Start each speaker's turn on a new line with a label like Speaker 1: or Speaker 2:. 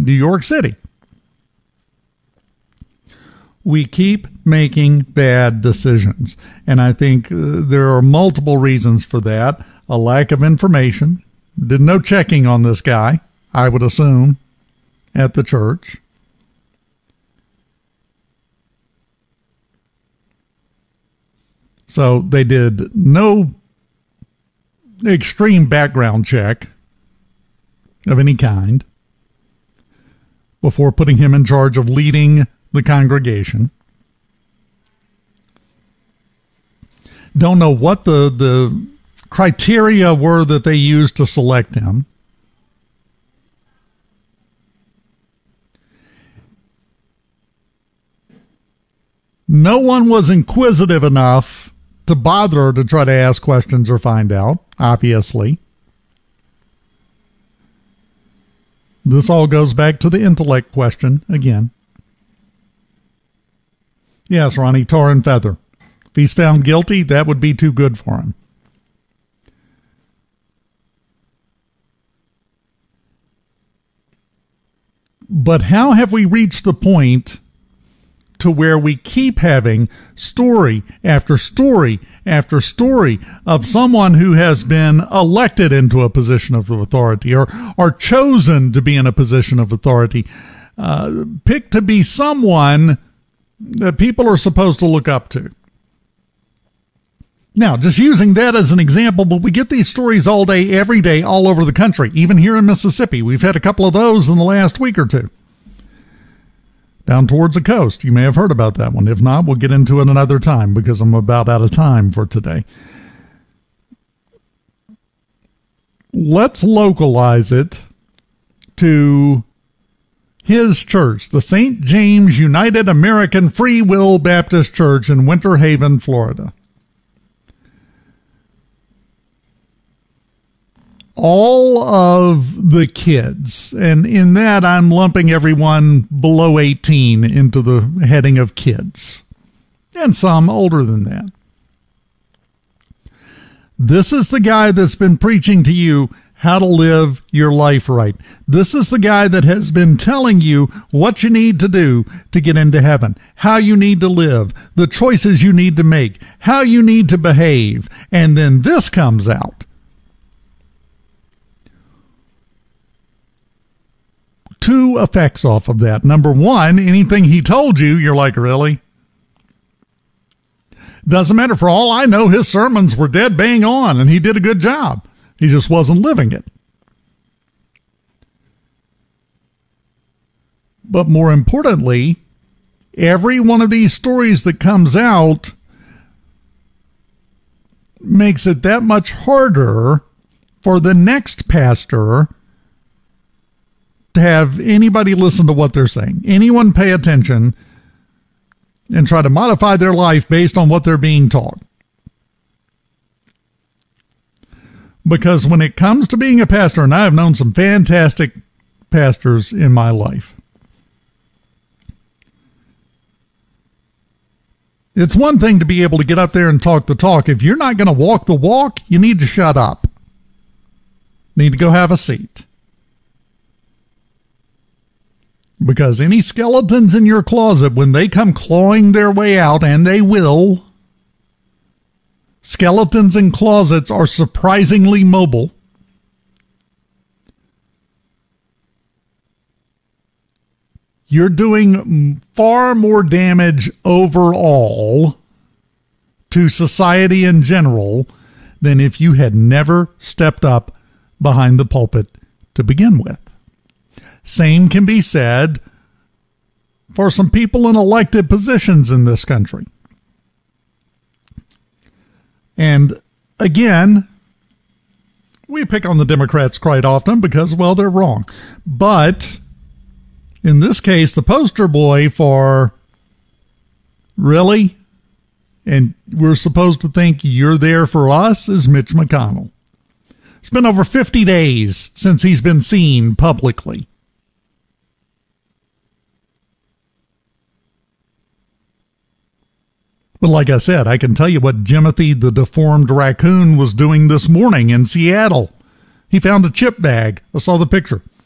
Speaker 1: New York City. We keep making bad decisions. And I think there are multiple reasons for that. A lack of information. Did no checking on this guy, I would assume, at the church. So they did no extreme background check of any kind before putting him in charge of leading the congregation. Don't know what the criteria were that they used to select him. No one was inquisitive enough to bother to try to ask questions or find out, obviously. This all goes back to the intellect question again. Yes, Ronnie, tar and feather. If he's found guilty, that would be too good for him. But how have we reached the point to where we keep having story after story after story of someone who has been elected into a position of authority or chosen to be in a position of authority, picked to be someone that people are supposed to look up to? Now, just using that as an example, but we get these stories all day, every day, all over the country, even here in Mississippi. We've had a couple of those in the last week or two. Down towards the coast. You may have heard about that one. If not, we'll get into it another time because I'm about out of time for today. Let's localize it to his church, the St. James United American Free Will Baptist Church in Winter Haven, Florida. All of the kids, and in that I'm lumping everyone below 18 into the heading of kids, and some older than that. This is the guy that's been preaching to you how to live your life right. This is the guy that has been telling you what you need to do to get into heaven, how you need to live, the choices you need to make, how you need to behave, and then this comes out. Two effects off of that. Number one, anything he told you, you're like, really? Doesn't matter. For all I know, his sermons were dead bang on, and he did a good job. He just wasn't living it. But more importantly, every one of these stories that comes out makes it that much harder for the next pastor to have anybody listen to what they're saying, anyone pay attention and try to modify their life based on what they're being taught. Because when it comes to being a pastor, and I have known some fantastic pastors in my life, it's one thing to be able to get up there and talk the talk. If you're not going to walk the walk, you need to shut up. Need to go have a seat. Because any skeletons in your closet, when they come clawing their way out, and they will, skeletons in closets are surprisingly mobile. You're doing far more damage overall to society in general than if you had never stepped up behind the pulpit to begin with. Same can be said for some people in elected positions in this country. And again, we pick on the Democrats quite often because, well, they're wrong. But in this case, the poster boy for really, and we're supposed to think you're there for us, is Mitch McConnell. It's been over 50 days since he's been seen publicly. But like I said, I can tell you what Jimothy the deformed raccoon was doing this morning in Seattle. He found a chip bag. I saw the picture.